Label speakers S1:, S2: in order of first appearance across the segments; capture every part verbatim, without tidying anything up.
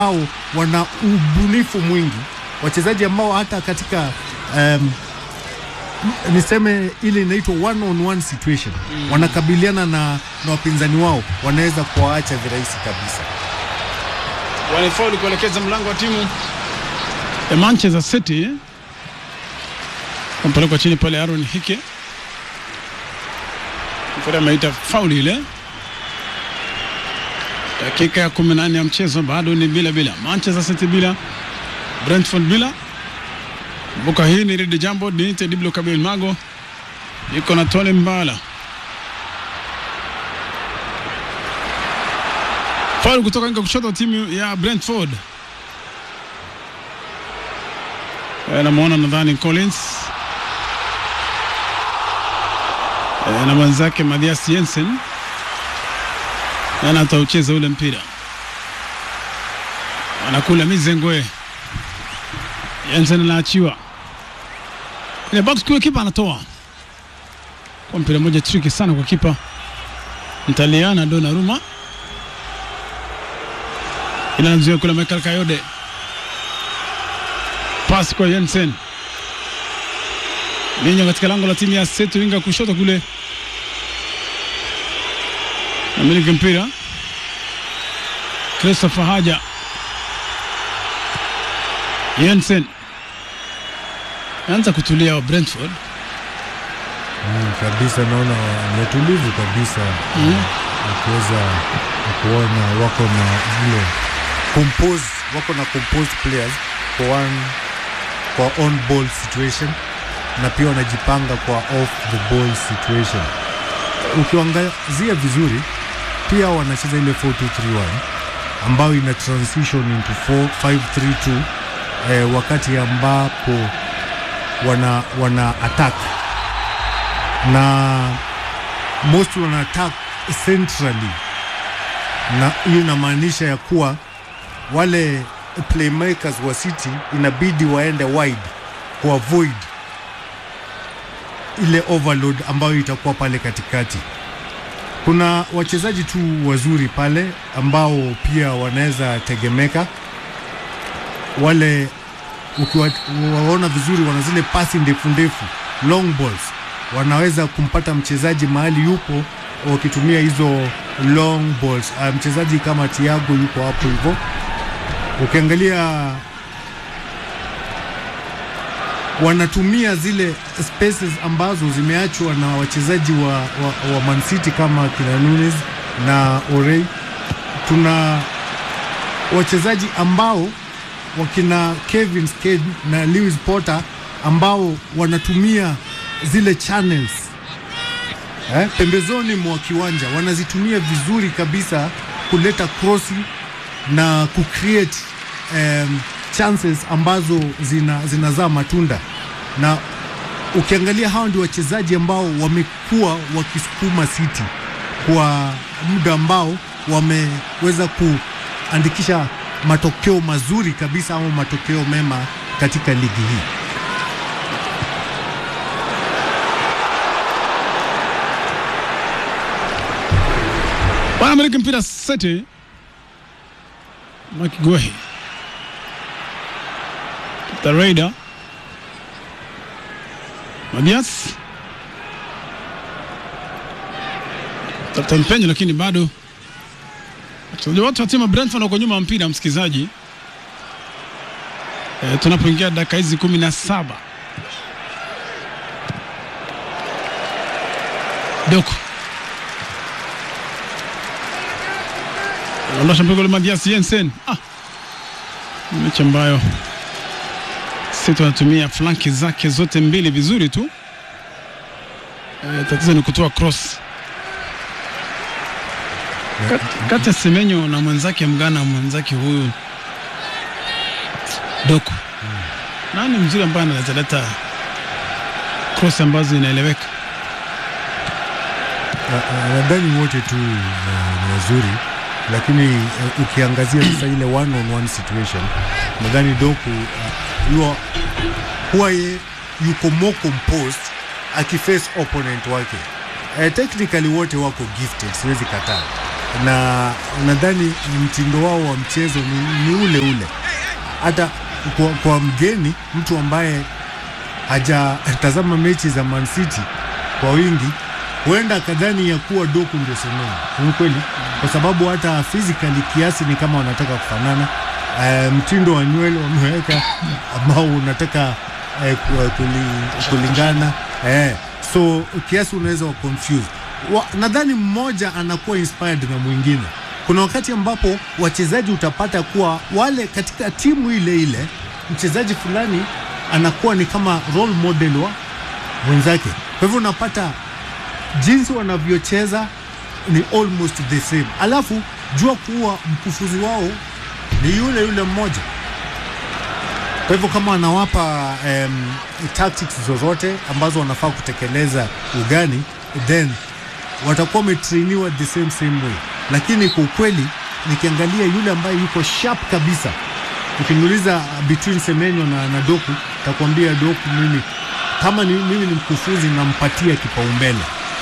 S1: ambao wana ubunifu mwingi, wachezaji ambao hata katika um, niseme ile inaitwa one on one situation mm. wanakabiliana na, na wapinzani wao, wanaweza kuwaacha virahisi kabisa.
S2: Wanafaulu kuelekeza mlango wa timu ya Manchester City. Kampelekwa chini pale Aaron Hike. Mpira ameita fauli ile. Dakika ya kumi na nane ya mchezo bado ni bila bila. Manchester City bila, Brentford bila. Buka hii ni Rede Jambo, Dinite Diblo Kabil Mago. Yuko na Tony Mbala. Faulu kutoka nje kushoto timu ya Brentford. Na muona nadhani Collins. E, na mwanzake Mathias Jensen. Na ataucheza ule mpira. Anakula Mizengwe. Jensen anaachiwa. Ile box kwa kipa anatoa. Kwa mpira moja tricky sana kwa kipa Mtaliana Donnarumma. Inaanzia kula Michael Kayode. Pass kwa Jensen. Ninyo katika lango la timu ya City, winga kushoto kule. Amiliki mpira Christopher Haja. Jensen anza kutulia wa Brentford.
S1: Mm, kabisa naona ni tulivu kabisa. Mm. Kuweza kuona wako na ile compose, wako na composed players kwa one, kwa on ball situation, na pia wanajipanga kwa off the ball situation. Ukiangazia vizuri pia wanacheza ile four two three one ambayo ina transition into four five three two eh, wakati ambapo wana wana attack na most wana attack centrally, na hiyo inamaanisha ya kuwa wale playmakers wa City inabidi waende wide ku avoid ile overload ambayo itakuwa pale katikati. Kuna wachezaji tu wazuri pale ambao pia wanaweza tegemeka. Wale ukiwaona vizuri wana zile pasi ndefu ndefu, long balls. Wanaweza kumpata mchezaji mahali yupo wakitumia hizo long balls. Uh, mchezaji kama Thiago yuko hapo hivyo. Ukiangalia wanatumia zile spaces ambazo zimeachwa na wachezaji wa, wa, wa Man City kama kina Nunes na Orey. Tuna wachezaji ambao wakina Kevin Skade na Lewis Potter ambao wanatumia zile channels eh, pembezoni mwa kiwanja, wanazitumia vizuri kabisa kuleta crossi na kucreate um, chances ambazo zina zinazaa matunda. Na ukiangalia hao ndio wachezaji ambao wamekuwa wakisukuma City kwa muda ambao wameweza kuandikisha matokeo mazuri kabisa au matokeo mema katika ligi hii.
S2: Wanamiliki mpira City. Mike Guehi. The Raider. Mathias. Tafuta mpenyo lakini bado. Wachezaji wote wa timu Brentford wako nyuma mpira, msikizaji. E, tunapoingia dakika hizi kumi na saba. Doku. Ondosha mpira kwa Mathias Jensen. Ah. Mechi ambayo City wanatumia flanki zake zote mbili vizuri tu. E, tatizo ni kutoa cross. Kat, kati Semenyo na mwenzake Mgana, mwenzake huyu Doku. Hmm. Nani mzuri ambaye analeta cross ambazo inaeleweka?
S1: Nadhani wote tu ni wazuri, lakini uh, ukiangazia sasa ile one on one situation, nadhani Doku uh, huwa yuko more composed akiface opponent wake. Uh, technically wote wako gifted, siwezi kataa, na nadhani mtindo wao wa mchezo ni, ni ule ule. Hata kwa, kwa mgeni, mtu ambaye hajatazama mechi za Man City kwa wingi, huenda kadhani ya kuwa Doku ndio Semenyo. Ni kweli, kwa sababu hata physically kiasi ni kama wanataka kufanana. Uh, mtindo wa nywele wameweka ambao unataka uh, kulingana, eh, so kiasi unaweza wa confuse. Nadhani mmoja anakuwa inspired na mwingine. Kuna wakati ambapo wachezaji utapata kuwa wale katika timu ile ile, mchezaji fulani anakuwa ni kama role model wa mwenzake. Kwa hivyo unapata jinsi wanavyocheza ni almost the same. Alafu jua kuwa mkufuzi wao ni yule yule mmoja. Kwa hivyo kama anawapa um, tactics zozote ambazo wanafaa kutekeleza ugani, then watakuwa wametrainiwa the same same way. Lakini kwa ukweli nikiangalia yule ambaye yuko sharp kabisa, ukiniuliza between Semenyo na, na Doku, takwambia Doku. Mimi kama ni, mimi ni mkufuzi nampatia kipaumbele.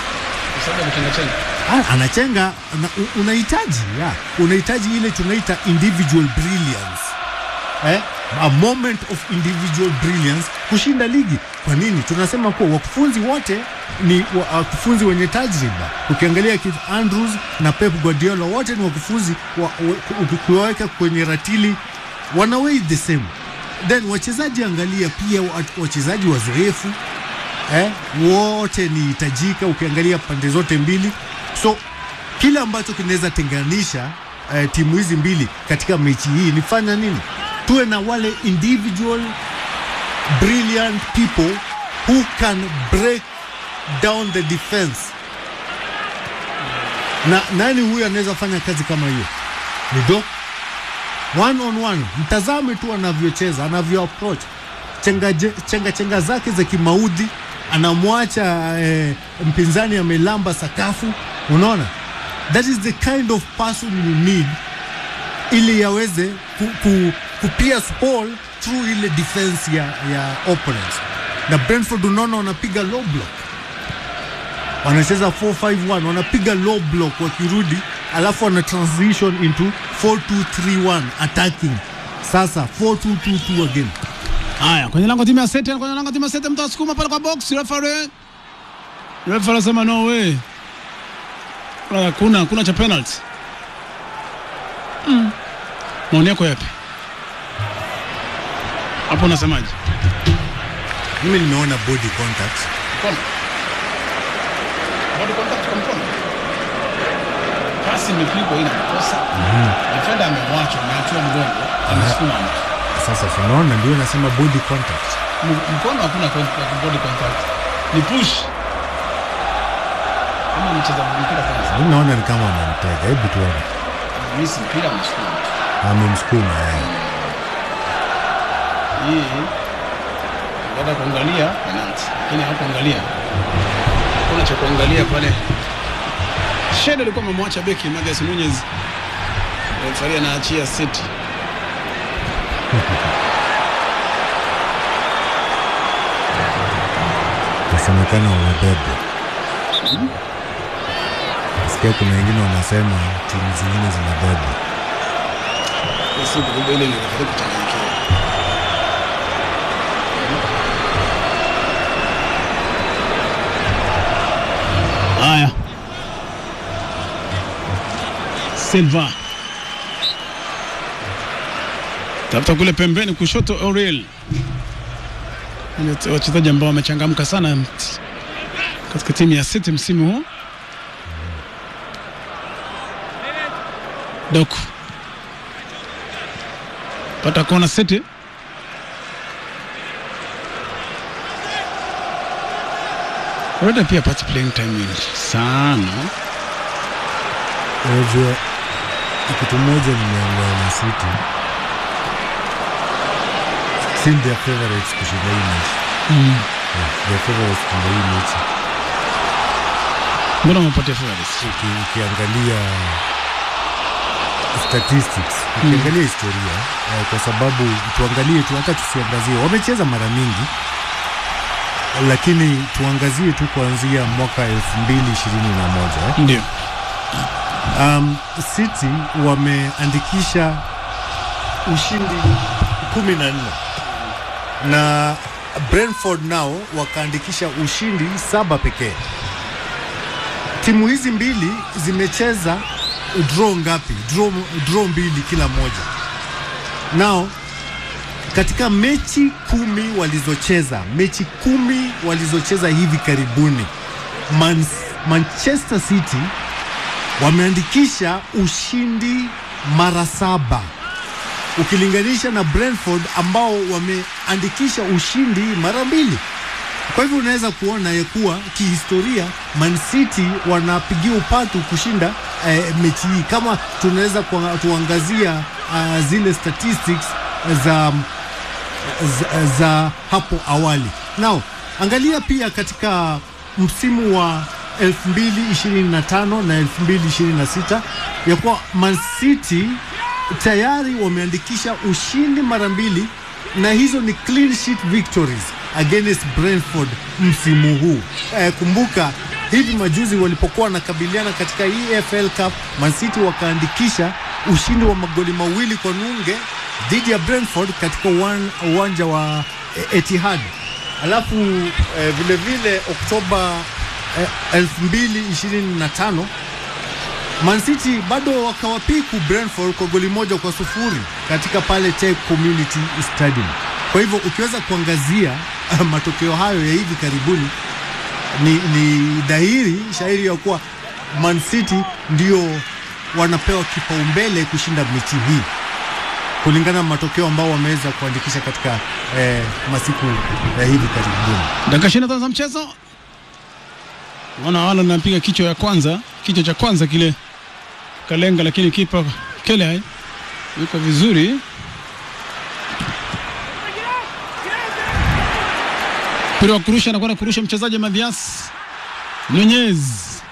S1: Ah, anachenga una, unahitaji yeah. Unahitaji ile tunaita individual brilliance, eh? A moment of individual brilliance kushinda ligi. Kwa nini tunasema kuwa wakufunzi wote ni wakufunzi wenye tajriba? Ukiangalia Keith Andrews na Pep Guardiola, wote ni wakufunzi wa, ukiwaweka kwenye ratili wana way the same. Then wachezaji, angalia pia wachezaji wazoefu, eh, wote ni tajika ukiangalia pande zote mbili. So kila ambacho kinaweza tenganisha eh, timu hizi mbili katika mechi hii ni fanya nini? Tuwe na wale individual brilliant people who can break down the defense. Na nani huyu anaweza fanya kazi kama hiyo? Ni Doku. One on one, mtazame tu anavyocheza, anavyo approach chenga, chenga chenga zake za kimaudhi, anamwacha eh, mpinzani amelamba sakafu. Unaona, that is the kind of person you need ili yaweze ku, ku, kupia ball through ile defense ya, ya opponents. Na Brentford unaona wanapiga low block, wanacheza four five one, wanapiga low block wakirudi, alafu wana transition into four two three one attacking. Sasa four two two two again.
S2: Haya, kwenye lango timu ya City, kwenye lango timu ya City, mtu asukuma pale kwa box, referee. Referee anasema no way. Kuna kuna kuna cha penalty. Mm. Maoni yako yapi? Hapo unasemaje?
S1: Mimi nimeona body contact.
S2: Mkono. Body contact kwa mkono. Pasi imepigwa ina kosa. Mhm. Defender amemwacha, ameatua mgongo, amesukuma mtu.
S1: Sasa tunaona ndio nasema body contact.
S2: Mkono hakuna body contact. Ni push. Kama mcheza mpira kwanza.
S1: Mimi naona ni kama anamtega. Hebu tuone.
S2: Mimi si mpira msukuma.
S1: Amemsukuma yeye.
S2: Hii baada kuangalia penalty. Lakini hakuangalia. Kuna cha kuangalia pale. Shedo alikuwa amemwacha beki Matheus Nunes. Referee anaachia City.
S1: Nasemekana wamebeba. Hmm? Sikia kuna wengine wanasema timu zingine zinabeba.
S2: Sisi kumbe ile ni referee kuchanganyikiwa. Haya. Silva. Tafuta kule pembeni kushoto Auriel. Ni wachezaji ambao wamechangamka sana katika timu ya City msimu huu. Doku. Pata kona City. Rada pia pati playing time sana.
S1: Unajua kitu moja nimeangalia na City. Still their favorites kushinda hii mechi.
S2: Mm.
S1: Yeah, their favorites kushinda hii mechi.
S2: Mbona wamepotea favorites?
S1: Ukiangalia statistics, ukiangalia mm. historia, eh, kwa sababu tuangalie tu, hata tusiangazie wamecheza mara mingi, lakini tuangazie tu kuanzia mwaka elfu mbili ishirini na moja eh?
S2: Ndio.
S1: Um, City wameandikisha ushindi kumi na nne na Brentford nao wakaandikisha ushindi saba pekee. Timu hizi mbili zimecheza draw ngapi? Draw, draw mbili kila moja. Nao katika mechi kumi walizocheza, mechi kumi walizocheza hivi karibuni, Man, Manchester City wameandikisha ushindi mara saba, ukilinganisha na Brentford ambao wameandikisha ushindi mara mbili. Kwa hivyo unaweza kuona ya kuwa kihistoria Man City wanapigia upatu kushinda eh, mechi hii. Kama tunaweza tuangazia uh, zile statistics za, za, za hapo awali. Now, angalia pia katika msimu wa elfu mbili ishirini na tano na elfu mbili ishirini na sita ya kuwa Man City tayari wameandikisha ushindi mara mbili, na hizo ni clean sheet victories against Brentford msimu huu. Eh, kumbuka hivi majuzi walipokuwa wanakabiliana katika E F L Cup, Man City wakaandikisha ushindi wa magoli mawili kwa nunge dhidi ya Brentford katika uwanja wa Etihad. Alafu eh, vile vile Oktoba eh, elfu mbili ishirini na tano Man City bado wakawapiku Brentford kwa goli moja kwa sufuri katika pale Tech Community Stadium. Kwa hivyo ukiweza kuangazia matokeo hayo ya hivi karibuni, ni, ni dhahiri shairi ya kuwa Man City ndio wanapewa kipaumbele kushinda mechi hii kulingana na matokeo ambao wameweza kuandikisha katika eh, masiku ya hivi karibuni.
S2: Dakika ishirini na tano za mchezo. Wana wala napiga kichwa ya kwanza, kichwa cha kwanza kile kalenga, lakini kipa Kele yuko vizuri. Mpira wa kurusha, anakwenda kurusha mchezaji Mathias Nunez.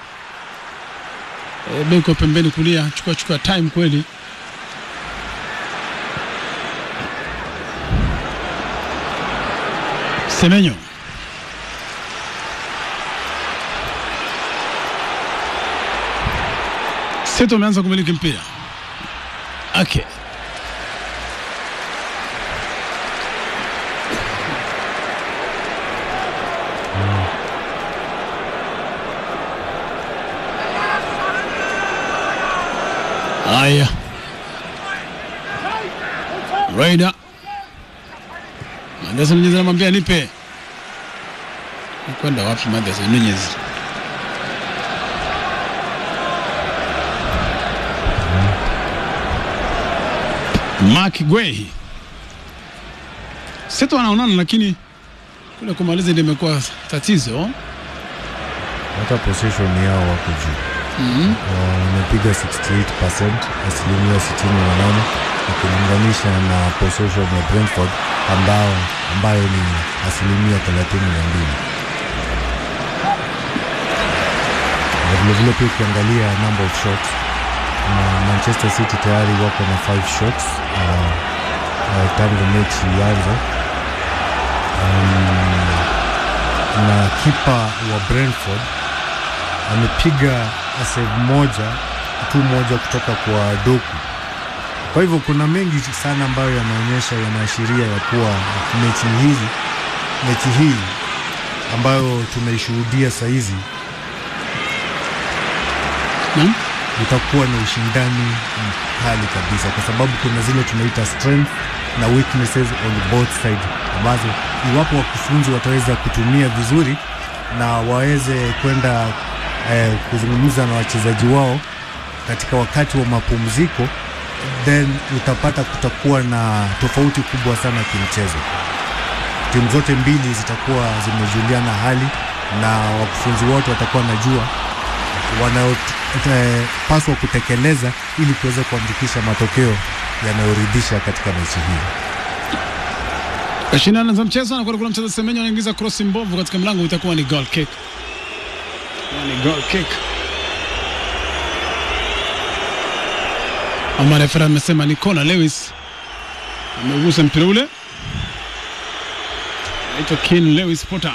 S2: E, beko pembeni kulia, chukua chukua time kweli. Semenyo. Seto ameanza kumiliki mpira. Okay. Aya. Raida. Mandesa Nunez anamwambia nipe. Kwenda wapi Mandesa Nunez? Mark Guehi. Seto anaonana, lakini kule kumaliza ndio imekuwa tatizo.
S1: Hata position yao wako juu.
S2: Mhm.
S1: Wamepiga sixty eight percent, asilimia sitini na nane, ukilinganisha na position ya Brentford ambao ambayo ni asilimia thelathini na mbili. Vile vile pia ukiangalia number of shots, na Manchester City tayari wako na five shots uh, uh, tangu mechi ianze. Um, na kipa wa Brentford amepiga save moja tu moja kutoka kwa Doku. Kwa hivyo kuna mengi sana ambayo yanaonyesha, yanaashiria ya kuwa mechi hizi mechi hii ambayo tunaishuhudia saa hizi
S2: hmm?
S1: itakuwa na ushindani mkali kabisa, kwa sababu kuna zile tunaita strength na weaknesses on both sides, ambazo iwapo wakufunzi wataweza kutumia vizuri na waweze kwenda eh, kuzungumza na wachezaji wao katika wakati wa mapumziko, then utapata kutakuwa na tofauti kubwa sana kimchezo. Timu zote mbili zitakuwa zimejuliana hali na wakufunzi wote watakuwa najua wanayopaswa kutekeleza ili kuweza kuandikisha matokeo yanayoridhisha katika mechi hii.
S2: Shindano za mchezo, anakwenda kuna mchezaji Semenyo anaingiza cross mbovu katika mlango, itakuwa ni goal kick. Ni goal kick. Ama refa amesema ni kona. Lewis amegusa mpira ule. Anaitwa Ken Lewis Potter.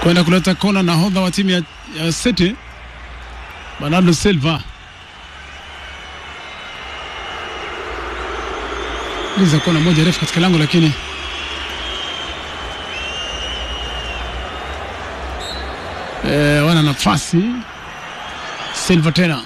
S2: kwenda kuleta kona nahodha wa timu ya, ya City Bernardo Silva. Liza kona moja refu katika lango, lakini eh, wana nafasi. Silva tena,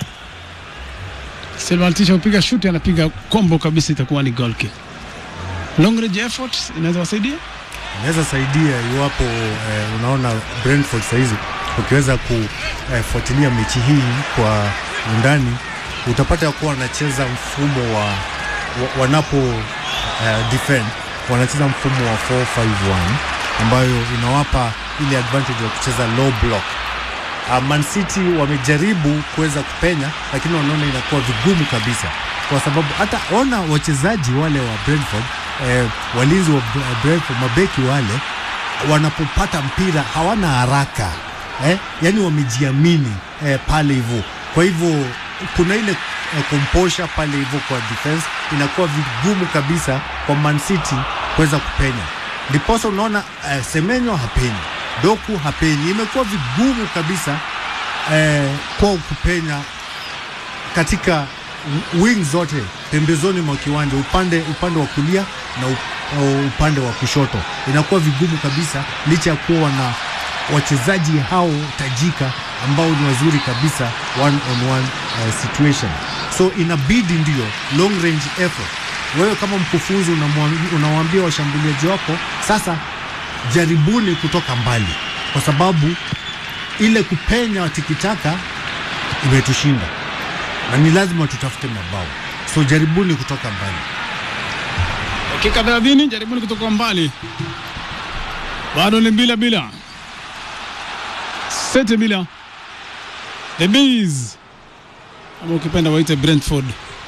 S2: Silva alitisha kupiga shuti, anapiga combo kabisa, itakuwa ni goal kick. Long range effort inaweza wasaidia,
S1: inaweza saidia iwapo eh, unaona Brentford saizi ukiweza kufuatilia eh, mechi hii kwa undani, utapata kuwa wanacheza mfumo wa, wa wanapo eh, defend wanacheza mfumo wa four five one ambayo inawapa ile advantage ya kucheza low block. Uh, Man City wamejaribu kuweza kupenya, lakini wanaona inakuwa vigumu kabisa, kwa sababu hata ona wachezaji wale wa Brentford eh, walinzi wa Brentford, mabeki wale wanapopata mpira hawana haraka eh, yani wamejiamini eh, pale hivyo. Kwa hivyo kuna ile eh, composure pale hivyo kwa defense, inakuwa vigumu kabisa kwa Man City kuweza kupenya. Ndiposa unaona eh, Semenyo hapenyi, Doku hapenyi, imekuwa vigumu kabisa eh, kwa kupenya katika wing zote pembezoni mwa kiwanja, upande upande wa kulia na upande wa kushoto, inakuwa vigumu kabisa, licha ya kuwa na wachezaji hao tajika ambao ni wazuri kabisa one on one uh, situation. So inabidi ndio long range effort. Wewe kama mkufunzi unawaambia washambuliaji wako, sasa jaribuni kutoka mbali, kwa sababu ile kupenya tikitaka imetushinda na ni lazima tutafute mabao. So jaribuni kutoka mbali.
S2: Dakika thelathini, jaribuni kutoka mbali. Bado ni bila bila. Sete bila. The Bees, ama ukipenda waite Brentford.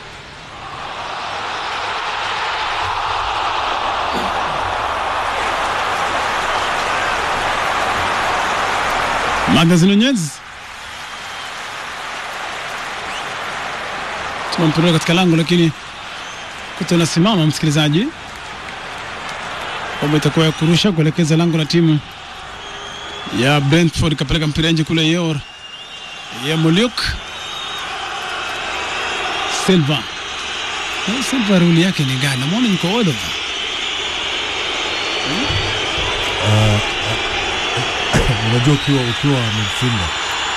S2: Magazine Nunez tunampeleka katika lango, lakini kuto simama msikilizaji, kwamba itakuwa ya kurusha kuelekeza lango la timu ya Brentford. Kapeleka mpira nje kule Yor ya Moliuk Silva. Na Silva ruli yake ni gani? Namuona yuko all over.
S1: Uh, unajua ukiwa ukiwa midfielder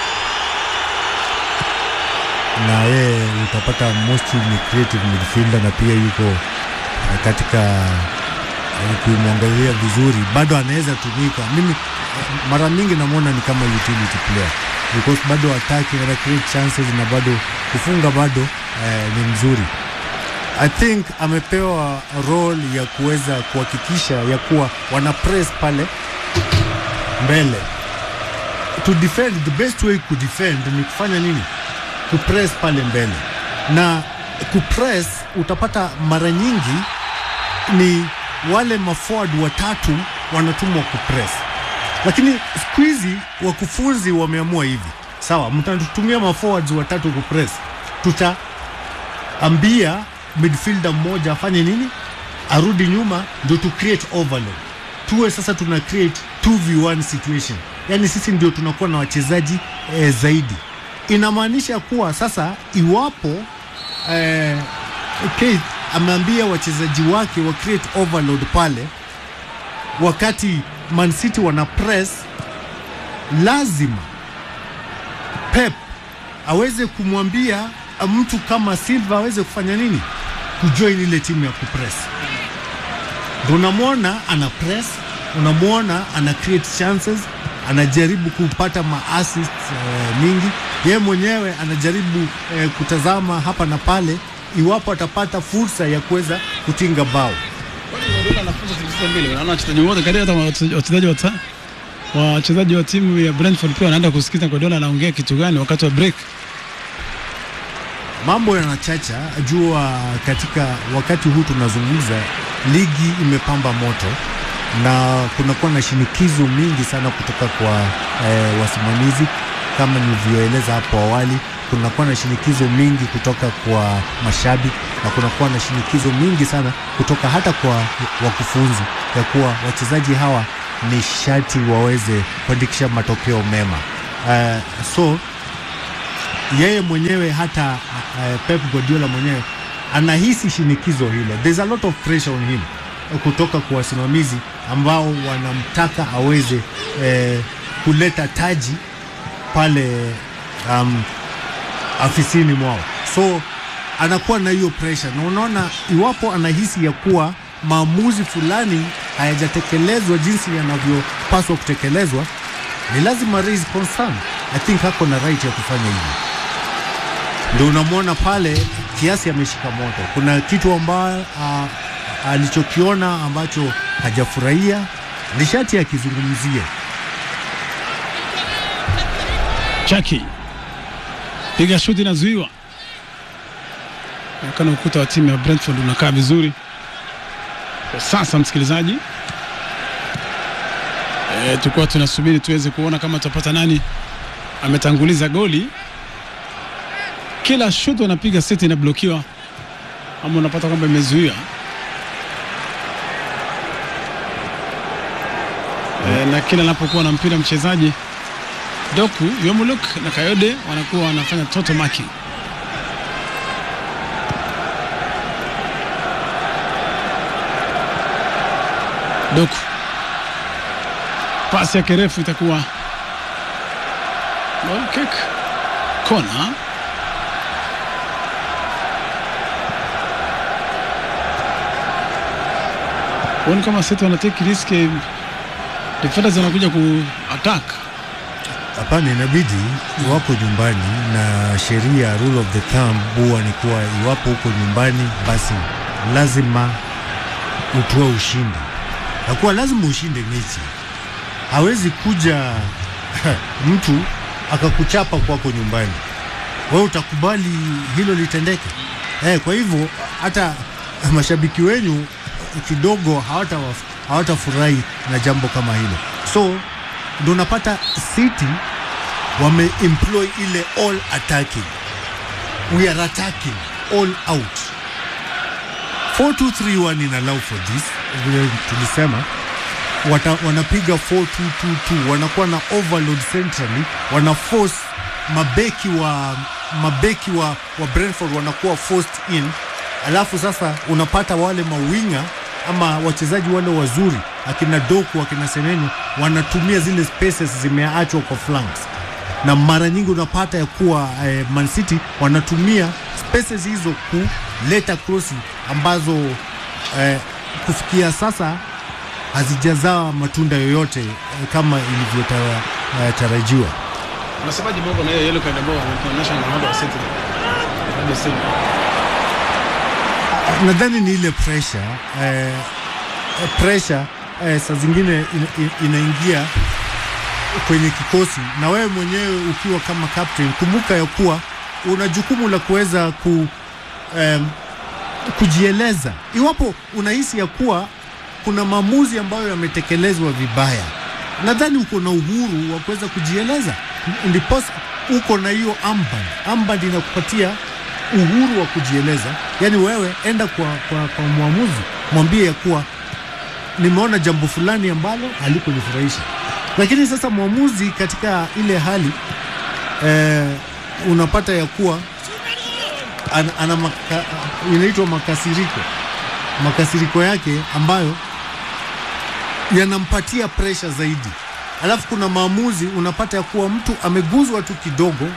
S1: na yeye utapata mostly ni creative midfielder, na pia yuko katika ukimwangalia vizuri bado anaweza tumika. Mimi mara mingi namuona ni kama utility player, because bado ataki na create chances na bado kufunga bado eh, ni mzuri. I think amepewa role ya kuweza kuhakikisha ya kuwa wana press pale mbele. To defend, the best way to defend ni kufanya nini? Kupress pale mbele. Na kupress utapata mara nyingi ni wale maforward watatu wanatumwa kupress. Lakini siku hizi wakufunzi wameamua hivi, sawa, mtatutumia maforwards watatu kupress, tutaambia midfielder mmoja afanye nini? Arudi nyuma, ndio to create overload. Tuwe sasa tuna create two v one situation. Yani sisi ndio tunakuwa na wachezaji eh, zaidi. Inamaanisha kuwa sasa iwapo eh, Keith ameambia wachezaji wake wa create overload pale, wakati Man City wana press, lazima Pep aweze kumwambia mtu kama Silva aweze kufanya nini? Kujoin ile timu ya kupress. Ndio unamwona ana press, unamwona ana create chances, anajaribu kupata ma-assist eh, mingi. Yeye mwenyewe anajaribu eh, kutazama hapa na pale iwapo atapata fursa ya kuweza kutinga bao.
S2: Unaona wachezaji wote kati hata wachezaji wa wachezaji wa timu ya Brentford pia wanaenda kusikiza Guardiola anaongea kitu gani wakati wa break.
S1: Mambo yanachacha, jua katika wakati huu tunazungumza, ligi imepamba moto na kunakuwa na shinikizo mingi sana kutoka kwa eh, wasimamizi. Kama nilivyoeleza hapo awali, kunakuwa na shinikizo mingi kutoka kwa mashabiki na kunakuwa na shinikizo mingi sana kutoka hata kwa wakufunzi ya kuwa wachezaji hawa ni shati waweze kuandikisha matokeo mema. Uh, so yeye mwenyewe hata uh, Pep Guardiola mwenyewe anahisi shinikizo hilo. There's a lot of pressure on him kutoka kwa wasimamizi ambao wanamtaka aweze eh, kuleta taji pale um, afisini mwao. So anakuwa na hiyo pressure, na unaona iwapo anahisi ya kuwa maamuzi fulani hayajatekelezwa jinsi yanavyopaswa kutekelezwa, ni lazima raise concern. I think hako na right ya kufanya hivyo. Ndio unamwona pale kiasi ameshika moto. Kuna kitu ambacho uh, alichokiona ambacho hajafurahia, nishati akizungumzia.
S2: Chaki piga shuti na zuiwa. Kana ukuta wa timu ya Brentford unakaa vizuri. Kwa sasa msikilizaji, e, tukua tunasubiri tuweze kuona kama tutapata nani ametanguliza goli. Kila shuti wanapiga seti inablokiwa ama unapata kwamba imezuia. E, na kila anapokuwa na mpira mchezaji Doku, Yomuluk na Kayode wanakuwa wanafanya total marking. Doku, pasi ya kerefu itakuwa goal kick, kona. Wani kama City wanateki risk, defenders wanakuja ku attack.
S1: Hapana, inabidi iwapo nyumbani, na sheria rule of the thumb huwa ni kuwa iwapo uko nyumbani basi lazima utoe ushindi. Hakuwa lazima ushinde mechi. Hawezi kuja mtu akakuchapa kwako nyumbani, wewe utakubali hilo litendeke? Eh, kwa hivyo hata mashabiki wenu kidogo hawata hawatafurahi na jambo kama hilo. So ndio unapata City wame employ ile all attacking. We are attacking all out. four two three one in allow for this. Vile tulisema wata, wanapiga four two two two, wanakuwa na overload centrally, wana force mabeki wa mabeki wa, wa Brentford wanakuwa forced in. Alafu sasa unapata wale mawinga ama wachezaji wale wazuri akina Doku, akina Semenyo wanatumia zile spaces zimeachwa kwa flanks, na mara nyingi unapata ya kuwa eh, Man City wanatumia spaces hizo kuleta crossi ambazo eh, kufikia sasa hazijazaa matunda yoyote eh, kama ilivyotarajiwa. Eh,
S2: Unasemaje mambo na yellow card ambao wanaonyesha na wao wa City?
S1: Nadhani ni ile pressure eh, pressure eh, saa zingine in, inaingia kwenye kikosi, na wewe mwenyewe ukiwa kama captain, kumbuka ya kuwa una jukumu la kuweza ku, eh, kujieleza. Iwapo unahisi ya kuwa kuna maamuzi ambayo yametekelezwa vibaya, nadhani uko na uhuru wa kuweza kujieleza. Ndipo uko na hiyo armband. Armband inakupatia uhuru wa kujieleza. Yani wewe enda kwa, kwa, kwa muamuzi, mwambie ya kuwa nimeona jambo fulani ambalo halikunifurahisha. Lakini sasa muamuzi katika ile hali eh, unapata ya kuwa ana, ana maka, inaitwa makasiriko. Makasiriko yake ambayo yanampatia pressure zaidi. Alafu kuna maamuzi unapata ya kuwa mtu ameguzwa tu kidogo,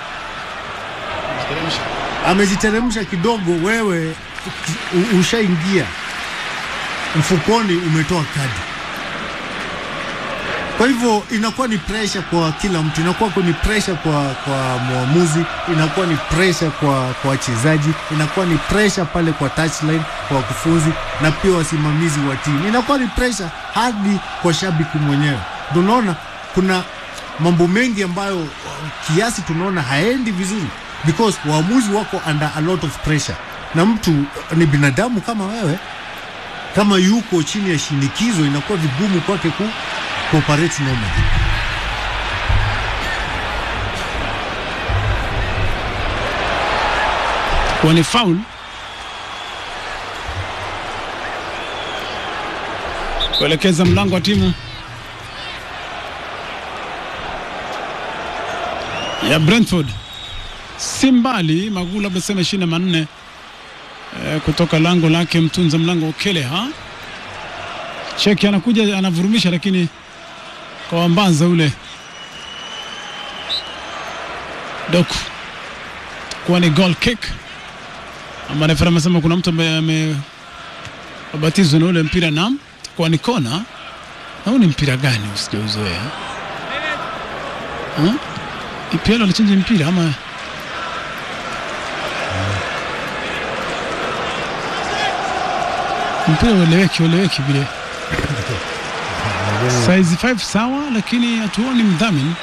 S1: amejiteremsha kidogo, wewe ushaingia mfukoni, umetoa kadi. Kwa hivyo inakuwa ni pressure kwa kila mtu, inakuwa ni pressure kwa kwa muamuzi, inakuwa ni pressure kwa kwa wachezaji, inakuwa ni pressure pale kwa touchline kwa wakufunzi na pia wasimamizi wa timu, inakuwa ni pressure hadi kwa shabiki mwenyewe. Tunaona kuna mambo mengi ambayo kiasi tunaona haendi vizuri because waamuzi wako under a lot of pressure, na mtu ni binadamu kama wewe, kama yuko chini ya shinikizo inakuwa vigumu kwake ku cooperate normal.
S2: Kwa ni foul kuelekeza mlango wa timu ya Brentford. Simbali Magula besema ishirini na nne e, kutoka lango lake mtunza mlango Okele ha. Cheki anakuja anavurumisha lakini kwa mbanza ule Doku kwa ni goal kick. Ama refa amesema kuna mtu ambaye amebatizwa na ule mpira nam kwa ni kona. Na huu ni mpira gani usijauzoea? Ha? Ipielo alichange mpira ama mpira ueleweki ueleweki vile. Size tano sawa lakini hatuoni mdhamini.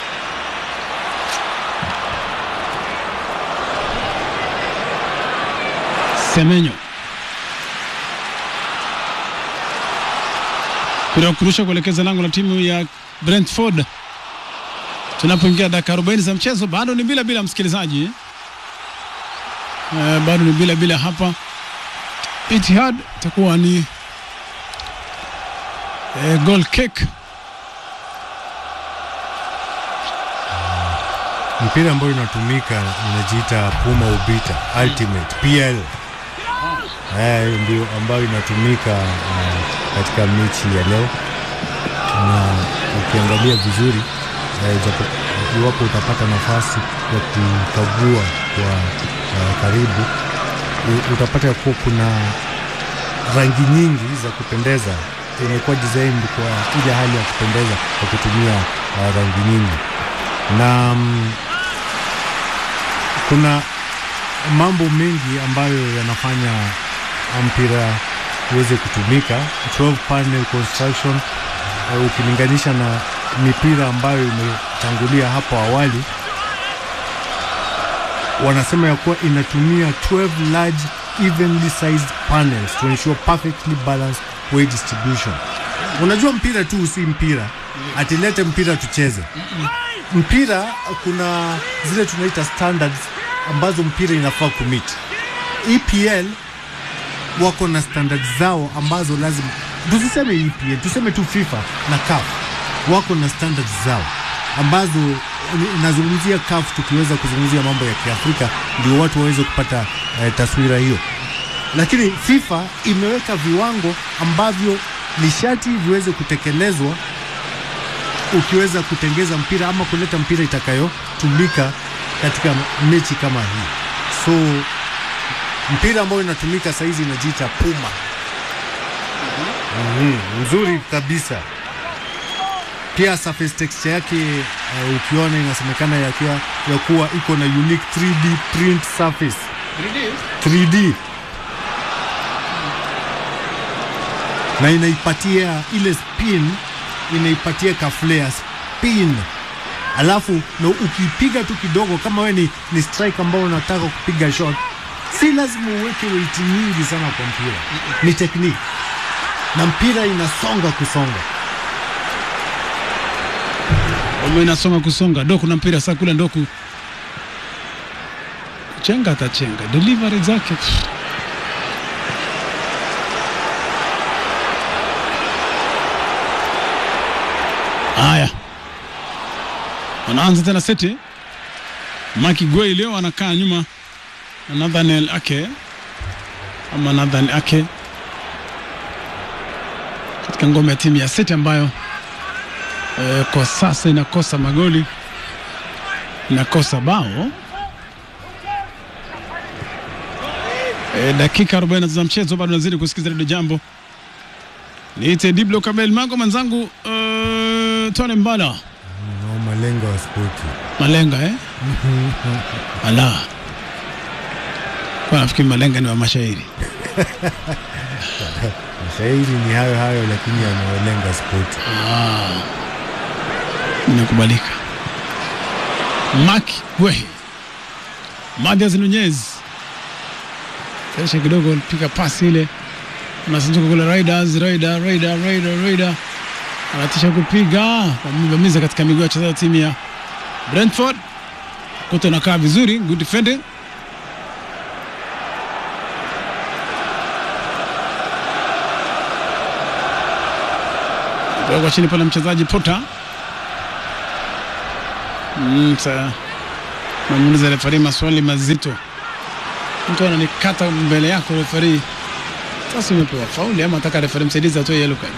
S2: Semenyo Pira kurusha kuelekeza lango la timu ya Brentford. Tunapoingia dakika arobaini za mchezo bado ni bila bila msikilizaji. Eh, bado ni bila bila hapa. Etihad itakuwa ni eh, goal kick.
S1: Mpira ambao unatumika unajiita Puma Ubita Ultimate P L. Eh, ndio ambayo inatumika uh, katika mechi ya leo. Na ukiangalia vizuri eh, japo iwapo utapata nafasi ya kukagua kwa uh, karibu utapata kuwa kuna rangi nyingi za kupendeza. Imekuwa design kwa ile hali ya kupendeza kwa kutumia uh, rangi nyingi. Na um, kuna mambo mengi ambayo yanafanya mpira uweze kutumika. twelve panel construction uh, ukilinganisha na mipira ambayo imetangulia hapo awali, wanasema ya kuwa inatumia twelve large evenly sized panels to ensure perfectly balanced weight distribution. Unajua mpira tu si mpira atilete mpira tucheze. Mpira kuna zile tunaita standards ambazo mpira inafaa kumit. E P L wako na standards zao ambazo lazima, tusiseme E P L, tuseme tu FIFA na C A F wako na standards zao ambazo nazungumzia C A F tukiweza kuzungumzia mambo ya Kiafrika ndio watu waweze kupata eh, taswira hiyo. Lakini FIFA imeweka viwango ambavyo nishati viweze kutekelezwa ukiweza kutengeza mpira ama kuleta mpira itakayotumika katika mechi kama hii. So mpira ambao inatumika saizi inajiita Puma. Mm-hmm. Nzuri kabisa. Pia surface texture yake uh, ukiona inasemekana ya, ya kuwa iko na unique three D print surface. three D na inaipatia ile spin, inaipatia ka flare spin. Alafu na ukipiga tu kidogo kama we ni, ni strike ambao unataka kupiga shot, si lazima uweke weight nyingi sana kwa mpira. Ni technique. Na mpira inasonga kusonga.
S2: Omo inasonga kusonga. Doku na mpira sasa kule Doku. Chenga atachenga. Delivery zake. Haya. Wanaanza tena seti. Maki Gwei leo anakaa nyuma na Nathaniel Ake ama Nathaniel Ake katika ngome ya timu ya seti ambayo e, kwa sasa inakosa magoli, inakosa bao. E, dakika arobaini za mchezo bado nazidi kusikiza Radio Jambo. Niite Diblo Kabel Mago manzangu uh, Tony Mbala.
S1: No, malenga wa spoti.
S2: Malenga eh? Ala. Kwa nafikiri malenga ni wa mashairi.
S1: Mashairi ni hayo hayo lakini yanalenga spoti.
S2: Ah. Inakubalika. Maki Gwei. Madiaz Nunez. Kesha kidogo pika pasi ile. Unasinduka kule Raiders, Raider, Raider, Raider, Raider. Anatisha kupiga. Amevamiza katika miguu ya wachezaji timu ya Brentford. Kote anakaa vizuri, good defending. Kwa chini pale mchezaji Potter. Mm, Namuuliza referee maswali mazito. Mtu ananikata mbele yako referee. Sasa umepewa fauli ama nataka referee msaidizi atoe yellow card?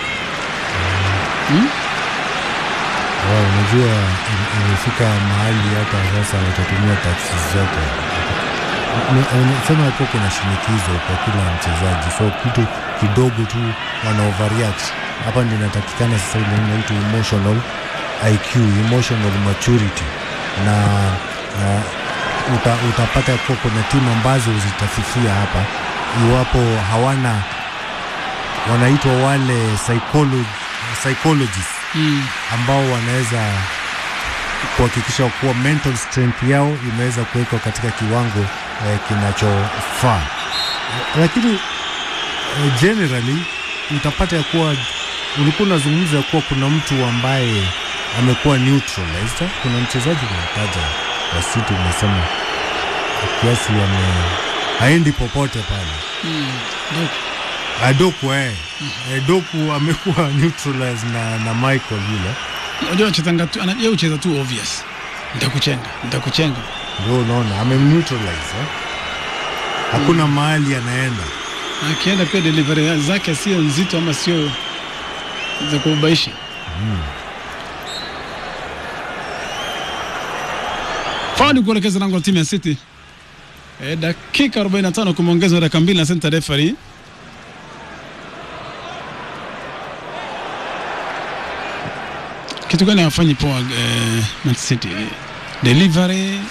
S2: Hmm?
S1: Wao unajua imefika mahali hata sasa watatumia taxes zote. Sema hapo kuna shinikizo kwa kila mchezaji. So kitu kidogo tu wana overreact. Hapa ndio inatakikana sasa ile inaitwa emotional I Q, emotional maturity. Na uh, uta, utapata kwa kuna timu ambazo zitafifia hapa iwapo hawana wanaitwa wale psychology psychologists mm. ambao wanaweza kuhakikisha kuwa mental strength yao imeweza kuwekwa katika kiwango eh, kinachofaa. Lakini eh, generally utapata ya kuwa ulikuwa unazungumza kuwa kuna mtu ambaye amekuwa neutralized. Kuna mchezaji mmoja wa City umesema kiasi ame haendi popote pale.
S2: Mm.
S1: Adoku eh. Mm. Doku amekuwa neutralized na na Michael yule.
S2: Unajua anacheza tu anajua ucheza tu obvious. Nitakuchenga, nitakuchenga.
S1: Ndio unaona amemneutralize eh. Hakuna mm. mahali anaenda.
S2: Akienda pia delivery zake sio nzito ama sio za kubaisha. Mm. Faudi kuelekeza lango la timu ya City. E, dakika arobaini na tano kumeongezwa dakika mbili na center referee. Kitu gani hawafanyi poa eh, Man City? Delivery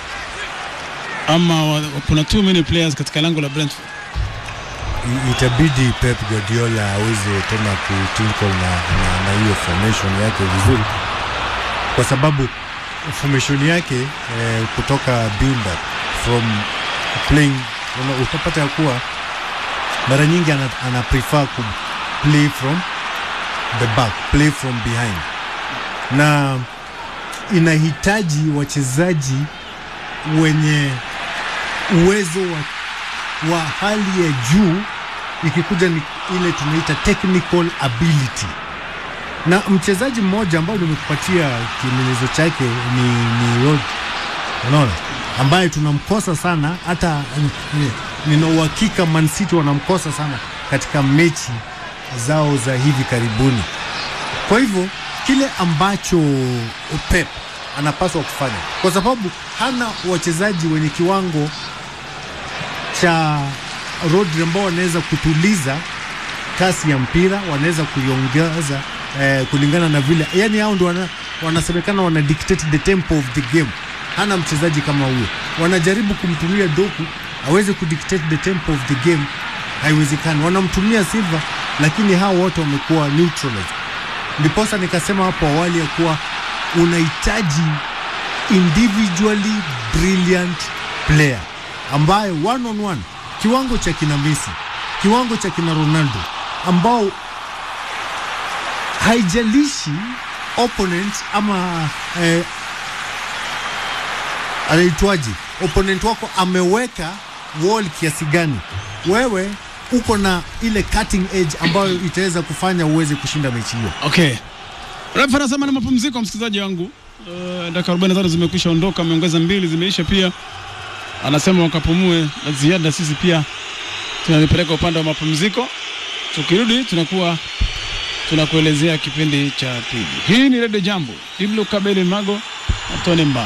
S2: ama kuna too many players katika lango la Brentford?
S1: Itabidi Pep Guardiola aweze tena kutinkle na na hiyo formation yake vizuri, kwa sababu formation yake eh, kutoka build up from playing, utapata ya kuwa mara nyingi ana, ana prefer ku play from the back, play from behind, na inahitaji wachezaji wenye uwezo wa, wa hali ya juu ikikuja ni ile tunaita technical ability. Na mchezaji mmoja ambao nimekupatia kielelezo chake ni ni Rod, unaona, ambaye tunamkosa sana, hata nina uhakika Man City wanamkosa sana katika mechi zao za hivi karibuni. Kwa hivyo kile ambacho Pep anapaswa kufanya, kwa sababu hana wachezaji wenye kiwango cha Rodri ambao wanaweza kutuliza kasi ya mpira, wanaweza kuiongeza eh, kulingana na vile, yani hao ndio wana, wanasemekana wana dictate the tempo of the game. Hana mchezaji kama huyo. Wanajaribu kumtumia Doku aweze kudictate the tempo of the game, haiwezekani. Wanamtumia Silva, lakini hao wote wamekuwa neutralized. Ndiposa nikasema hapo awali ya kuwa unahitaji individually brilliant player ambaye one on one, kiwango cha kina Messi, kiwango cha kina Ronaldo, ambao haijalishi opponent ama eh, anaitwaji opponent wako ameweka wall kiasi gani, wewe uko na ile cutting edge ambayo itaweza kufanya uweze kushinda mechi hiyo.
S2: Okay. Refa anasema ni mapumziko, msikilizaji wangu. Uh, dakika arobaini na tano zimekwisha ondoka, ameongeza mbili zimeisha pia. Anasema wakapumue na ziada, sisi pia tunalipeleka upande wa mapumziko. Tukirudi tunakuwa tunakuelezea kipindi cha pili. Hii ni Radio Jambo. Diblo Kabeli Mago na Tony Mbala.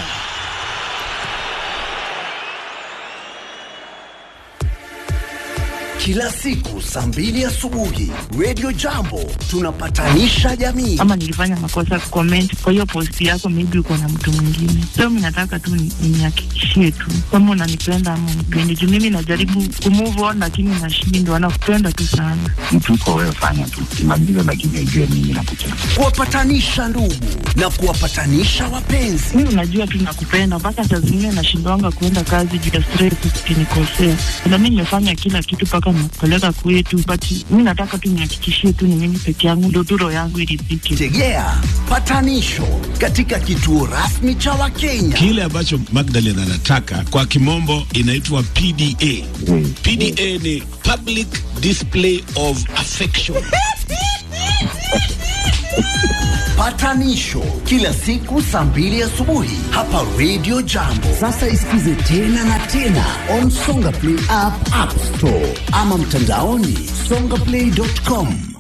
S3: Kila siku saa mbili asubuhi Radio Jambo tunapatanisha jamii.
S4: Ama nilifanya makosa comment kwa hiyo post yako, maybe uko na mtu mwingine. Sasa mimi nataka tu nihakikishie tu kama unanipenda ama unipendi. Mimi najaribu kumove on lakini nashindwa. Nakupenda tu sana.
S5: Mtu uko wewe fanya tu kimaliza, lakini ujue mimi nakupenda.
S3: Kuwapatanisha ndugu na kuwapatanisha wapenzi.
S4: Mimi unajua tu nakupenda, mpaka saa zingine nashindwanga kuenda kazi juu ya stress ukinikosea. Na mimi nimefanya kila kitu paka nakupeleka kwetu, but mimi nataka tu nihakikishie tu ni mimi peke yangu ndio tu roho yangu iridhike.
S3: Tegea patanisho katika kituo rasmi cha Wakenya.
S6: Kile ambacho Magdalena anataka kwa kimombo inaitwa P D A. Mm. P D A ni public display of affection.
S3: Patanisho kila siku saa mbili asubuhi hapa Radio Jambo. Sasa isikize tena na tena on Songa Play app, App Store ama mtandaoni songaplay dot com.